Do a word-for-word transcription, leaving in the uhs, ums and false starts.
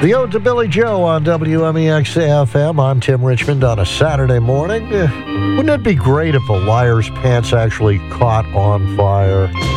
The Ode to Billy Joe on W M E X F M. I'm Tim Richmond on a Saturday morning. Uh, wouldn't it be great if a liar's pants actually caught on fire?